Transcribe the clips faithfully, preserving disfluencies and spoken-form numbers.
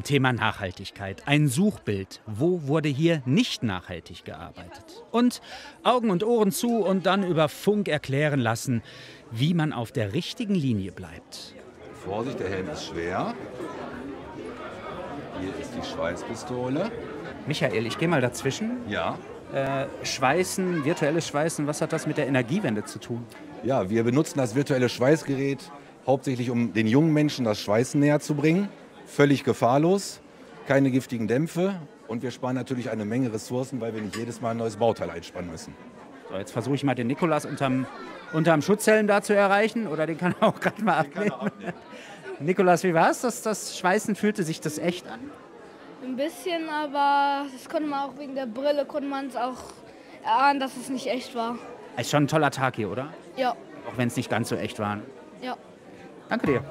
Thema Nachhaltigkeit. Ein Suchbild. Wo wurde hier nicht nachhaltig gearbeitet? Und Augen und Ohren zu und dann über Funk erklären lassen, wie man auf der richtigen Linie bleibt. Vorsicht, der Helm ist schwer. Hier ist die Schweißpistole. Michael, ich gehe mal dazwischen. Ja. Äh, Schweißen, virtuelles Schweißen, was hat das mit der Energiewende zu tun? Ja, wir benutzen das virtuelle Schweißgerät hauptsächlich, um den jungen Menschen das Schweißen näher zu bringen. Völlig gefahrlos, keine giftigen Dämpfe und wir sparen natürlich eine Menge Ressourcen, weil wir nicht jedes Mal ein neues Bauteil einspannen müssen. So, jetzt versuche ich mal den Nikolas unterm, unterm Schutzhelm da zu erreichen, oder den kann er auch gerade mal abnehmen. Nikolas, wie war es? Das, das Schweißen, fühlte sich das echt an? Ein bisschen, aber das konnte man auch wegen der Brille, konnte man es auch erahnen, dass es nicht echt war. Ist schon ein toller Tag hier, oder? Ja. Auch wenn es nicht ganz so echt war. Ja. Danke dir.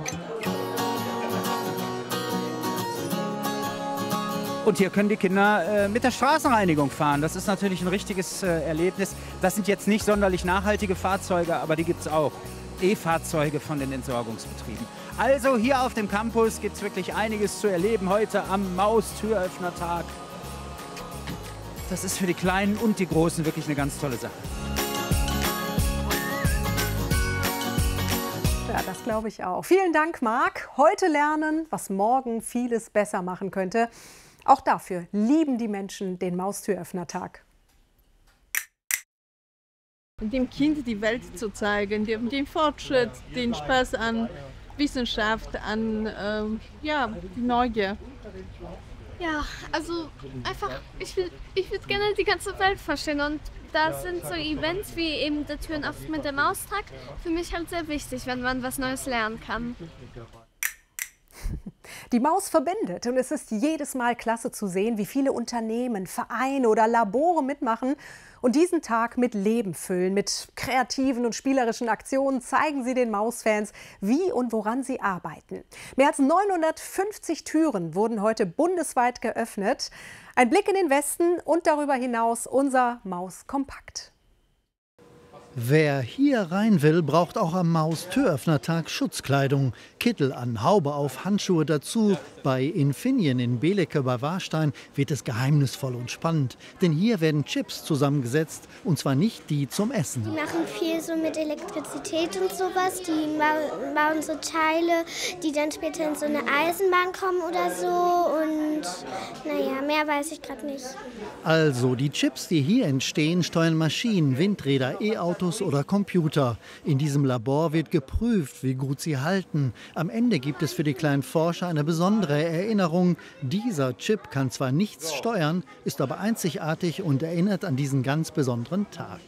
Und hier können die Kinder äh, mit der Straßenreinigung fahren. Das ist natürlich ein richtiges äh, Erlebnis. Das sind jetzt nicht sonderlich nachhaltige Fahrzeuge, aber die gibt es auch. E-Fahrzeuge von den Entsorgungsbetrieben. Also hier auf dem Campus gibt es wirklich einiges zu erleben heute am Maustüröffnertag. Das ist für die Kleinen und die Großen wirklich eine ganz tolle Sache. Ja, das glaube ich auch. Vielen Dank, Marc. Heute lernen, was morgen vieles besser machen könnte. Auch dafür lieben die Menschen den Maustüröffnertag. Dem Kind die Welt zu zeigen, dem, dem Fortschritt, den Spaß an Wissenschaft, an ähm, ja, die Neugier. Ja, also einfach, ich will, ich würde gerne die ganze Welt verstehen und da sind so Events wie eben der Türen auf mit dem Maustag für mich halt sehr wichtig, wenn man was Neues lernen kann. Die Maus verbindet und es ist jedes Mal klasse zu sehen, wie viele Unternehmen, Vereine oder Labore mitmachen und diesen Tag mit Leben füllen. Mit kreativen und spielerischen Aktionen zeigen sie den Mausfans, wie und woran sie arbeiten. Mehr als neunhundertfünfzig Türen wurden heute bundesweit geöffnet. Ein Blick in den Westen und darüber hinaus unser Mauskompakt. Wer hier rein will, braucht auch am Maustüröffnertag Schutzkleidung. Kittel an, Haube auf, Handschuhe dazu. Bei Infineon in Belecke bei Warstein wird es geheimnisvoll und spannend. Denn hier werden Chips zusammengesetzt, und zwar nicht die zum Essen. Die machen viel so mit Elektrizität und sowas. Die bauen so Teile, die dann später in so eine Eisenbahn kommen oder so. Und naja, mehr weiß ich gerade nicht. Also, die Chips, die hier entstehen, steuern Maschinen, Windräder, E-Autos oder Computer. In diesem Labor wird geprüft, wie gut sie halten. Am Ende gibt es für die kleinen Forscher eine besondere Erinnerung. Dieser Chip kann zwar nichts steuern, ist aber einzigartig und erinnert an diesen ganz besonderen Tag.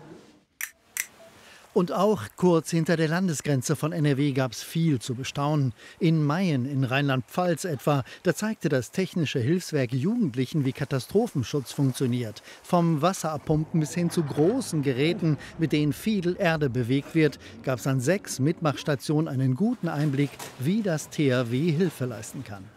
Und auch kurz hinter der Landesgrenze von N R W gab es viel zu bestaunen. In Mayen in Rheinland-Pfalz etwa, da zeigte das Technische Hilfswerk Jugendlichen, wie Katastrophenschutz funktioniert. Vom Wasserabpumpen bis hin zu großen Geräten, mit denen viel Erde bewegt wird, gab es an sechs Mitmachstationen einen guten Einblick, wie das T H W Hilfe leisten kann.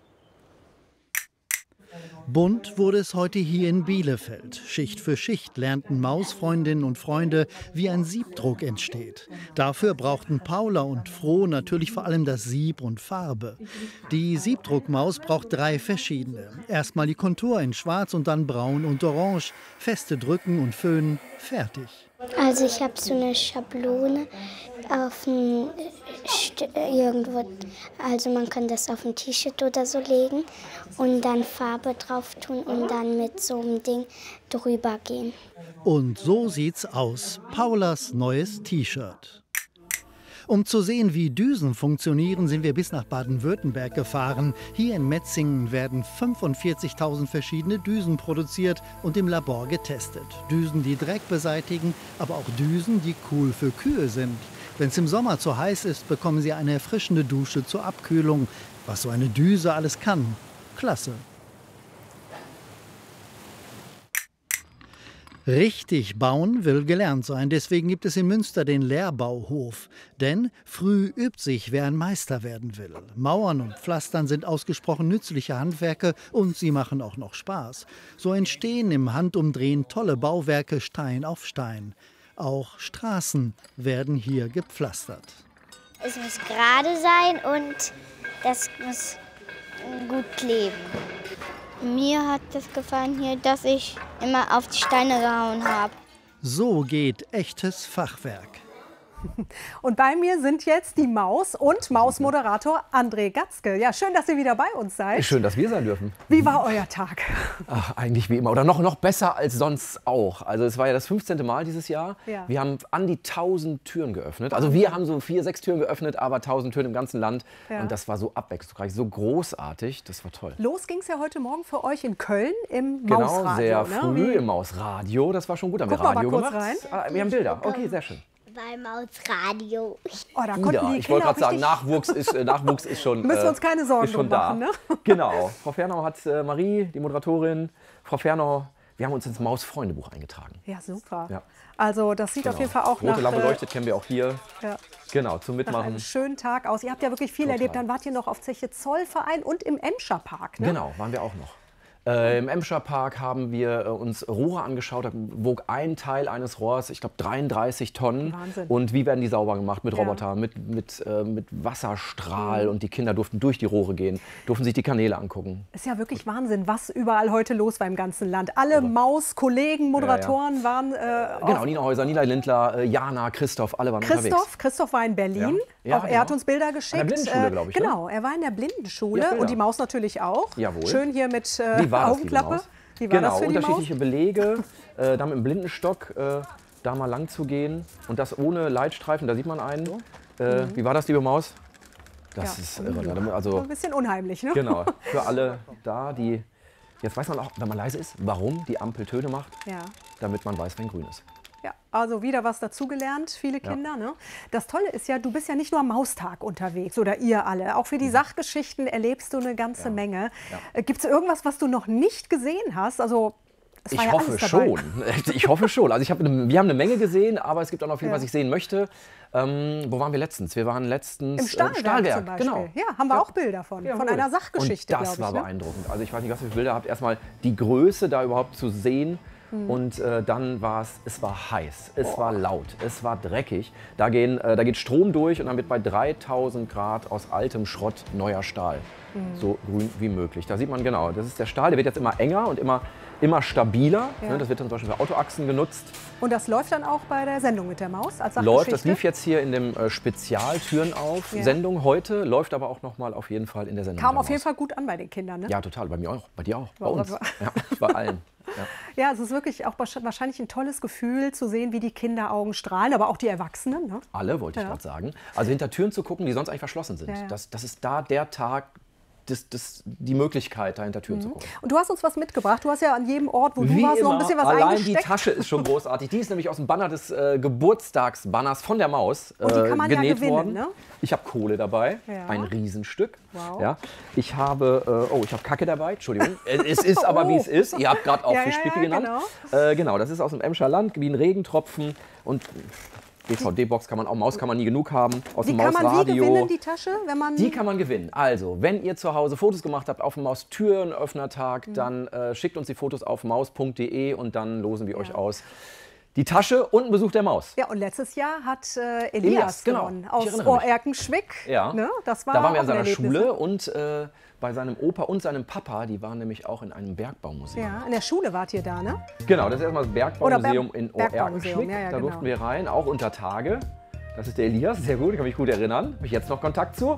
Bunt wurde es heute hier in Bielefeld. Schicht für Schicht lernten Mausfreundinnen und Freunde, wie ein Siebdruck entsteht. Dafür brauchten Paula und Froh natürlich vor allem das Sieb und Farbe. Die Siebdruckmaus braucht drei verschiedene. Erstmal die Kontur in Schwarz und dann Braun und Orange. Feste drücken und föhnen, fertig. Also ich habe so eine Schablone auf ein irgendwo, also man kann das auf ein T-Shirt oder so legen und dann Farbe drauf tun und dann mit so einem Ding drüber gehen. Und so sieht's aus. Paulas neues T-Shirt. Um zu sehen, wie Düsen funktionieren, sind wir bis nach Baden-Württemberg gefahren. Hier in Metzingen werden fünfundvierzigtausend verschiedene Düsen produziert und im Labor getestet. Düsen, die Dreck beseitigen, aber auch Düsen, die cool für Kühe sind. Wenn es im Sommer zu heiß ist, bekommen sie eine erfrischende Dusche zur Abkühlung. Was so eine Düse alles kann. Klasse. Richtig bauen will gelernt sein. Deswegen gibt es in Münster den Lehrbauhof. Denn früh übt sich, wer ein Meister werden will. Mauern und Pflastern sind ausgesprochen nützliche Handwerke und sie machen auch noch Spaß. So entstehen im Handumdrehen tolle Bauwerke Stein auf Stein. Auch Straßen werden hier gepflastert. Es muss gerade sein und das muss gut gut kleben. Mir hat es gefallen hier, dass ich immer auf die Steine gehauen habe. So geht echtes Fachwerk. Und bei mir sind jetzt die Maus und Mausmoderator André Gatzke. Ja, schön, dass ihr wieder bei uns seid. Schön, dass wir sein dürfen. Wie war euer Tag? Ach, eigentlich wie immer. Oder noch, noch besser als sonst auch. Also es war ja das fünfzehnte Mal dieses Jahr. Ja. Wir haben an die tausend Türen geöffnet. Also wir haben so vier, sechs Türen geöffnet, aber tausend Türen im ganzen Land. Ja. Und das war so abwechslungsreich, so großartig. Das war toll. Los ging es ja heute Morgen für euch in Köln im Genau, Mausradio. sehr ne? früh Wie- im Mausradio. Das war schon gut. Haben wir Gucken wir Radio mal kurz gemacht. rein. Ah, wir haben Bilder. Okay, sehr schön. Beim Mausradio. Oh, da konnten Ja, die ich wollte Kinder gerade sagen, richtig- Nachwuchs ist, äh, Nachwuchs ist schon. Müssen wir uns keine Sorgen ist schon drum da. machen, ne? Genau. Frau Fernau hat äh, Marie, die Moderatorin, Frau Fernau, wir haben uns ins Maus-Freundebuch eingetragen. Ja, super. Ja. Also das sieht Genau. auf jeden Fall auch Rote nach, Lampe äh, leuchtet, kennen wir auch hier. ja, Genau, zum nach Mitmachen. einem schönen Tag aus. Ihr habt ja wirklich viel Total. erlebt. Dann wart ihr noch auf Zeche Zollverein und im Emscher Park. Ne? Genau, waren wir auch noch. Äh, Im Emscher Park haben wir äh, uns Rohre angeschaut. Da wog ein Teil eines Rohrs, ich glaube, dreiunddreißig Tonnen. Wahnsinn. Und wie werden die sauber gemacht? Mit Ja. Robotern, mit, mit, äh, mit Wasserstrahl. Und die Kinder durften durch die Rohre gehen, durften sich die Kanäle angucken. Ist ja wirklich Wahnsinn, was überall heute los war im ganzen Land. Alle Maus-Kollegen, Moderatoren waren äh, Genau, auf- Nina Häuser, Nina Lindler, äh, Jana, Christoph, alle waren unterwegs. Christoph, Christoph war in Berlin. Ja. Ja, auch er genau. hat uns Bilder geschickt. Blindenschule, Äh, glaub ich, ne? Genau, er war in der Blindenschule Ja, Bilder. und die Maus natürlich auch. Jawohl. Schön hier mit äh, Wie war das, liebe Augenklappe. Maus? Wie war genau, das für die Maus? unterschiedliche Belege, äh, da mit dem Blindenstock äh, da mal lang zu gehen und das ohne Leitstreifen, da sieht man einen. Äh, Wie war das, liebe Maus? Das Ja. ist irre. ne? Also, Ein bisschen unheimlich, ne? genau, für alle da, die, jetzt weiß man auch, wenn man leise ist, warum die Ampel Töne macht, Ja. damit man weiß, wenn grün ist. Ja, also wieder was dazugelernt, viele Kinder. Ne? Das Tolle ist ja, du bist ja nicht nur am Maustag unterwegs oder ihr alle. Auch für die Sachgeschichten erlebst du eine ganze Menge. Äh, Gibt es irgendwas, was du noch nicht gesehen hast? Also, es war Ich ja hoffe alles dabei. schon. Ich hoffe schon. Also ich hab, ne- wir haben eine Menge gesehen, aber es gibt auch noch viel, Ja. was ich sehen möchte. Ähm, wo waren wir letztens? Wir waren letztens Im Stahlwerk, äh, Stahlwerk. zum Beispiel. Genau. Ja, haben wir auch Bilder von. Ja, von cool. einer Sachgeschichte, Und das glaube ich. war Ne? beeindruckend. Also ich weiß nicht, was ihr für Bilder habt. Erstmal die Größe da überhaupt zu sehen. Hm. Und äh, dann war es, es war heiß, es war laut, es war dreckig. Da, gehen, äh, da geht Strom durch und dann wird bei dreitausend Grad aus altem Schrott neuer Stahl. Hm. So grün wie möglich. Da sieht man genau, das ist der Stahl, der wird jetzt immer enger und immer, immer stabiler. Ja. Ne, das wird dann zum Beispiel für Autoachsen genutzt. Und das läuft dann auch bei der Sendung mit der Maus als Sachgeschichte? Läuft, das lief jetzt hier in dem äh, Spezialtüren auf Ja. Sendung heute, läuft aber auch noch mal auf jeden Fall in der Sendung. Kam mit der auf jeden Maus. Fall gut an bei den Kindern, ne? Ja, total. Bei mir auch. Bei dir auch. Bei Bei- uns. bei- Ja, bei allen. Ja. Ja, es ist wirklich auch wahrsch- wahrscheinlich ein tolles Gefühl zu sehen, wie die Kinderaugen strahlen, aber auch die Erwachsenen. Ne? Alle, wollte ich Ja. gerade sagen. Also hinter Türen zu gucken, die sonst eigentlich verschlossen sind. Ja, ja. Das, das ist da der Tag, das, das, die Möglichkeit, da hinter Türen Mhm. zu gucken. Und du hast uns was mitgebracht. Du hast ja an jedem Ort, wo du Wie warst, noch ein immer, bisschen was allein eingesteckt. die Tasche ist schon großartig. Die ist nämlich aus dem Banner des äh, Geburtstagsbanners von der Maus äh, Und die kann man ja genäht gewinnen, worden. ne? Ich habe Kohle dabei, Ja. ein Riesenstück. Wow. Ja. Ich habe, äh, oh, ich habe Kacke dabei, Entschuldigung. Es ist aber, wie es ist. Ihr habt gerade auch Ja, ja, Fischpicke ja, genannt. Genau. Äh, genau, das ist aus dem Emscher Land, wie ein Regentropfen. Und D V D-Box kann man auch, Maus kann man nie genug haben. Aus Die dem kann man wie Mausradio. gewinnen, die Tasche? Wenn man Die kann man gewinnen. Also, wenn ihr zu Hause Fotos gemacht habt auf dem Maustürenöffnertag, Mhm. dann äh, schickt uns die Fotos auf maus punkt de und dann losen wir euch aus die Tasche und einen Besuch der Maus. Ja, und letztes Jahr hat äh, Elias, Elias, genau. gewonnen Ich aus erinnere mich. Oerkenschwick. Ja, Ne? Das war da waren wir auch an seiner ein Erlebnis, Schule ne? und äh, bei seinem Opa und seinem Papa, die waren nämlich auch in einem Bergbaumuseum. Ja, in der Schule wart ihr da, ne? Genau, das ist erstmal das Bergbaumuseum Ber- in Bergbaumuseum, Oerkenschwick. ja, ja, Da genau. durften wir rein, auch unter Tage. Das ist der Elias, sehr gut, ich kann mich gut erinnern. Habe ich jetzt noch Kontakt zu?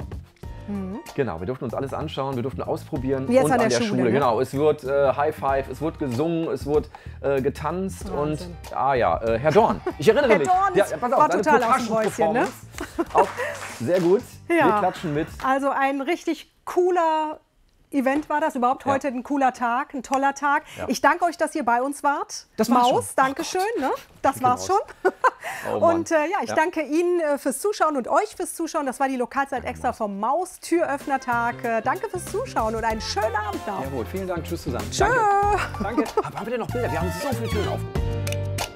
Genau, wir durften uns alles anschauen, wir durften ausprobieren. Wie jetzt und an an der der Schule, Schule, ne? genau. Es wird äh, High Five, es wird gesungen, es wird äh, getanzt Wahnsinn. und ah ja, äh, Herr Dorn. Ich erinnere Herr mich. Dorn ja, ist- pass auf, war seine total aus dem Häuschen, ne? Percussion-Performance. Auch sehr gut. Wir Ja. klatschen mit. Also ein richtig cooler Event war das. Überhaupt Ja. heute ein cooler Tag, ein toller Tag. Ja. Ich danke euch, dass ihr bei uns wart. Das war's Maus, schon. danke schön. Ne? Das war's Maus. schon. Oh Mann. Und äh, ja, ich Ja. danke Ihnen äh, fürs Zuschauen und euch fürs Zuschauen. Das war die Lokalzeit extra vom Maus-Türöffnertag. Äh, danke fürs Zuschauen und einen schönen Abend noch. Jawohl, vielen Dank, tschüss zusammen. Tschö. Danke. Danke. Haben wir denn noch Bilder? Wir haben so viele Türen auf.